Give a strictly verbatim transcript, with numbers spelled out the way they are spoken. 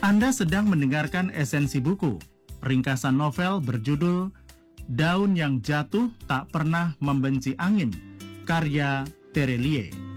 Anda sedang mendengarkan esensi buku, ringkasan novel berjudul Daun yang Jatuh Tak Pernah Membenci Angin, karya Terelie.